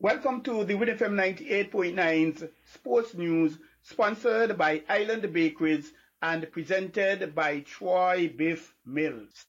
Welcome to the Win FM 98.9's Sports News, sponsored by Island Bakeries and presented by Troy Biff Mills.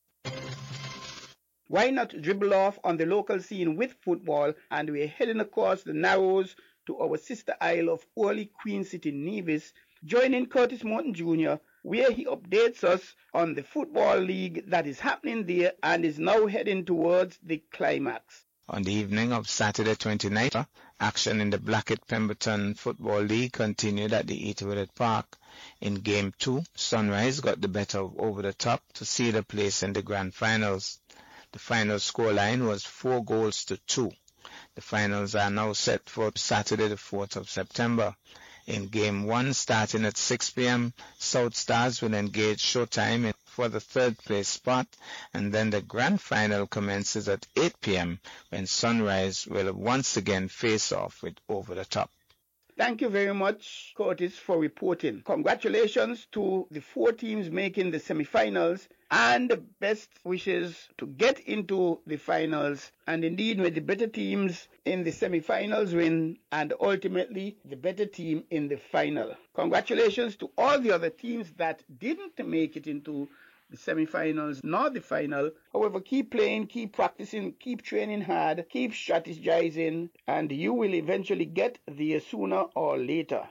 Why not dribble off on the local scene with football? And we're heading across the Narrows to our sister isle of Orly, Queen City, Nevis, joining Curtis Morton Jr., where he updates us on the football league that is happening there and is now heading towards the climax. On the evening of Saturday 29th, action in the Blackett Pemberton Football League continued at the Eaterville Park. In Game 2, Sunrise got the better of Over the Top to seal a place in the grand finals. The final scoreline was 4-2. The finals are now set for Saturday the 4th of September. In Game 1, starting at 6 p.m., South Stars will engage Showtime for the third place spot, and then the grand final commences at 8 p.m. when Sunrise will once again face off with Over the Top. Thank you very much, Curtis, for reporting. Congratulations to the 4 teams making the semi-finals and best wishes to get into the finals. And indeed, with the better teams in the semi-finals win and ultimately the better team in the final. Congratulations to all the other teams that didn't make it into the semi-finals nor the final. However, keep playing, keep practicing, keep training hard, keep strategizing, and you will eventually get there sooner or later.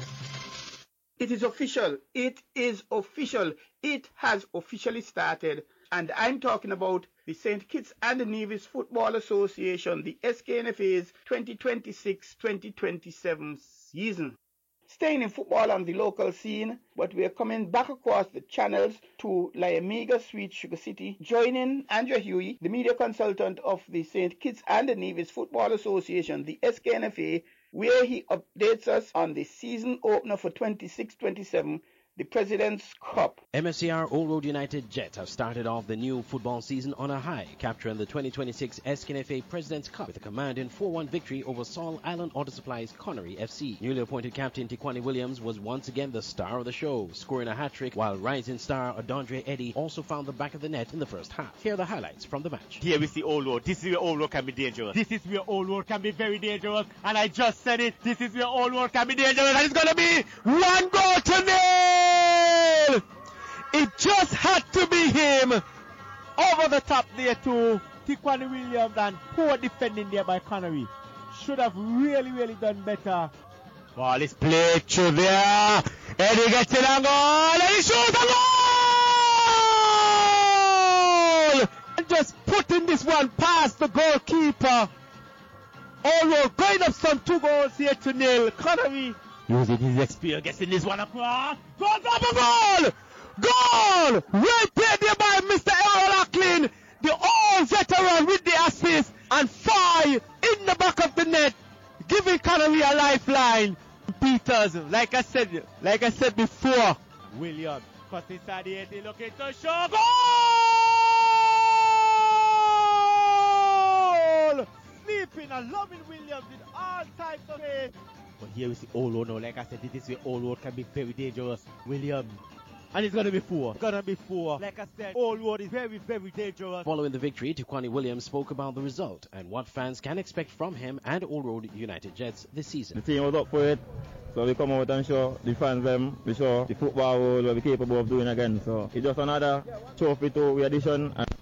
It is official. It is official. It has officially started. And I'm talking about the St. Kitts and Nevis Football Association, the SKNFA's 2026-2027 season. Staying in football on the local scene, but we are coming back across the channels to Liamiga, Sweet Sugar City, joining Andrea Huey, the media consultant of the St. Kitts and Nevis Football Association, the SKNFA, where he updates us on the season opener for 26-27, the President's Cup. MSCR Old Road United Jets have started off the new football season on a high, capturing the 2026 SKNFA President's Cup with a commanding 4-1 victory over Saul Island Auto Supply's Connery FC. Newly appointed captain Tiquani Williams was once again the star of the show, scoring a hat-trick, while rising star Adondre Eddy also found the back of the net in the first half. Here are the highlights from the match. Here we see Old Road. This is where Old Road can be dangerous. This is where Old Road can be very dangerous. And I just said it. This is where Old Road can be dangerous. And it's going to be 1-0. It just had to be him. Over the top there too. Tiquani Williams, and poor defending there by Connery. Should have really done better. Ball is played through there. Eddie gets it and goal. And he shoots a goal! And just putting this one past the goalkeeper. Although going up some 2 goals here to nil. Connery using his experience, getting this one across. Goal! Goal! Well played there by Mr. Errol Acklin, the old veteran with the assist, and 5 in the back of the net, giving Connery a lifeline. Peters, like I said before, Williams cut inside the 80, looking to show. Goal! Sleeping and loving Williams with all types of faith. But here we see Old Road now. Like I said, this way Old Road can be very dangerous. Williams. And it's going to be 4. Like I said, Old Road is very dangerous. Following the victory, Tiquani Williams spoke about the result and what fans can expect from him and Old Road United Jets this season. The team was up for it. So we come out and show the fans them, we show the football world what we're capable of doing again. So it's just another trophy to the addition. And